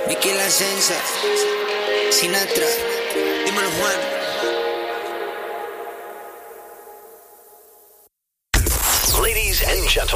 Vicky La Sensa, Sinatra, dímelo Juan. Ladies and gentlemen.